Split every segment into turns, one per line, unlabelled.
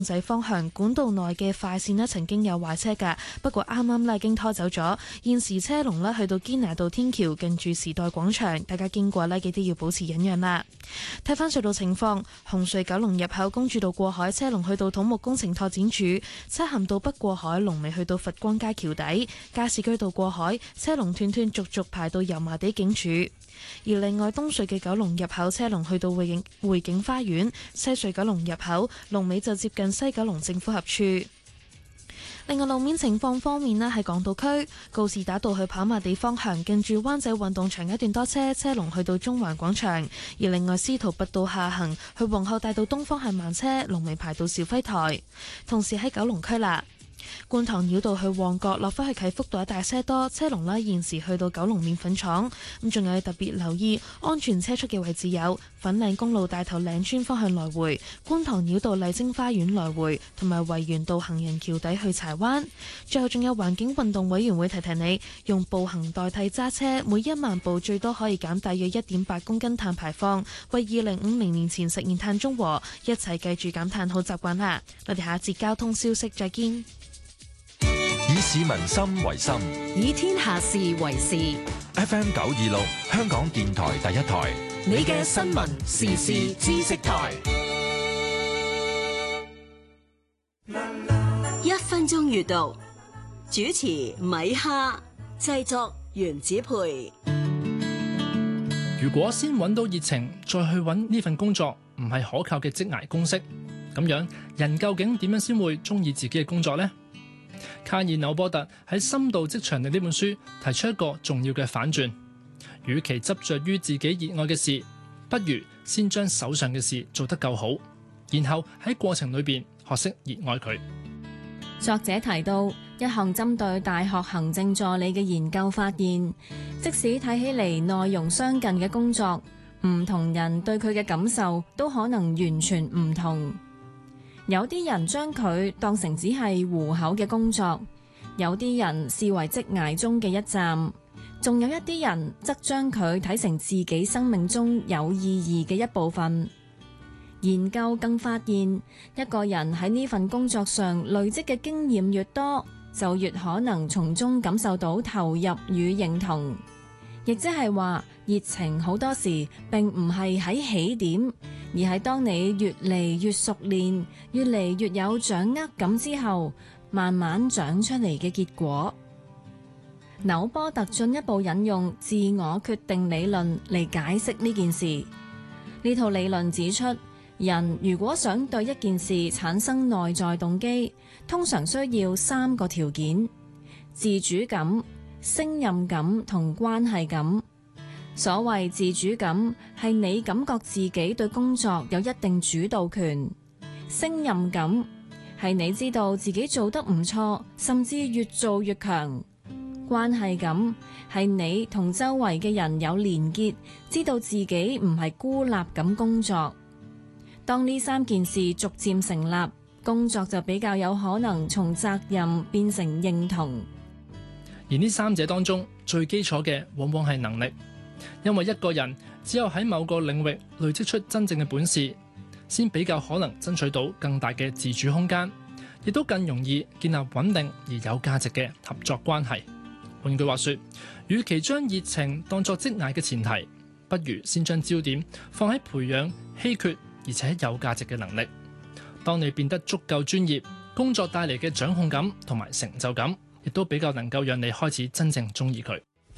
仔方向管道內嘅快線咧曾經有壞車㗎，不過啱啱已經拖走咗。現時車龍咧去到堅拿道天橋近住時代廣場，大家經過咧記得要保持忍讓啦。睇翻隧道情況，紅隧九龍入口公主道過海車龍去到土木工程拓展署，漆咸道北過海龍尾去到佛光街橋底，加士居道過海車龍斷斷續續排到油麻地警署。而另外東隧嘅九龍入口車龍去到匯景花園，西隧九龍入口龍尾就接近西九龍政府合署。另外路面情況方面呢，喺港島區告士打道去跑馬地方向，近住灣仔運動場一段多車，車龍去到中環廣場。而另外司徒拔道下行去皇后大道東方向慢車，龍尾排到肇輝台。同時喺九龍區啦，觀塘繞道去旺角落返去啟福道一帶車多，車龍啦現時去到九龍麵粉廠。咁仲有特別留意安全車速嘅位置有粉嶺公路大頭嶺村方向來回、觀塘繞道麗晶花園來回，同埋維園道行人橋底去柴灣。最後仲有環境運動委員會提提你，用步行代替揸車，每1萬步最多可以減大約1.8公斤碳排放，為2050年前實現碳中和。一齊記住減碳好習慣啦！我哋下一節交通消息再見。
以市民心為心，
以天下事為事。
FM 926，香港電台第一台，
你嘅新聞時事知識台。1分鐘閱讀，主持米哈，製作原子培。
如果先揾到熱情，再去揾呢份工作，唔係可靠嘅職涯公式，咁樣人究竟點樣先會中意自己嘅工作呢？卡爾紐波特喺《深度職場力》呢本書提出一個重要嘅反轉，與其執着於自己熱愛嘅事，不如先將手上嘅事做得夠好，然後喺過程裏邊學識熱愛佢。
作者提到，一項針對大學行政助理嘅研究發現，即使睇起嚟內容相近嘅工作，唔同人對佢嘅感受都可能完全唔同。有啲人將佢當成只係糊口嘅工作，有啲人視為職涯中嘅一站，仲有一啲人則將佢睇成自己生命中有意義嘅一部分。研究更發現，一個人喺呢份工作上累積嘅經驗越多，就越可能從中感受到投入與認同。亦即係話，熱情好多時並唔係喺起點，而係當你越嚟越熟練，越嚟越有掌握感之後，慢慢長出嚟嘅結果。紐波特進一步引用自我決定理論嚟解釋呢件事。呢套理論指出，人如果想對一件事產生內在動機，通常需要3個條件：自主感、勝任感同關係感。所謂自主感係你感覺自己對工作有一定主導權，勝任感係你知道自己做得唔錯，甚至越做越強，關係感係你同周圍嘅人有連結，知道自己唔係孤立咁工作。當呢3件事逐漸成立，工作就比較有可能從責任變成認同。
而呢3者當中，最基礎嘅往往係能力，因為一個人只有喺某個領域累積出真正嘅本事，先比較可能爭取到更大嘅自主空間，亦都更容易建立穩定而有價值嘅合作關係。換句話說，與其將熱情當作職涯嘅前提，不如先將焦點放喺培養稀缺而且有價值嘅能力。當你變得足夠專業，工作帶嚟嘅掌控感同埋成就感，亦都比較能夠讓你開始真正中意佢。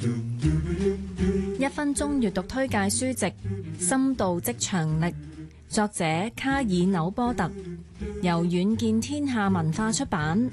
1分鐘閱讀推介書籍《深度職場力》，作者卡爾紐波特，由遠見天下文化出版。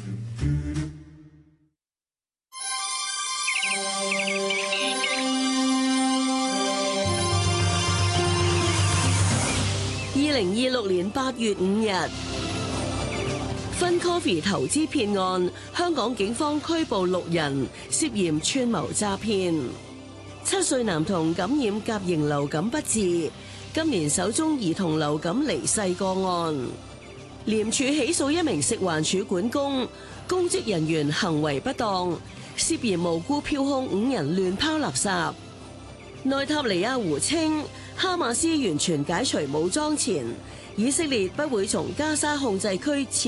2026年8月5日，FunCoffee 投資騙案，香港警方拘捕6人，涉嫌串謀詐騙。7歲男童感染甲型流感不治，今年首宗兒童流感離世個案。廉署起訴1名食環署管工，公職人員行為不當，涉嫌無故票控5人亂拋垃圾。內塔尼亞胡稱，哈馬斯完全解除武裝前， 以色列不會從加沙控制區撤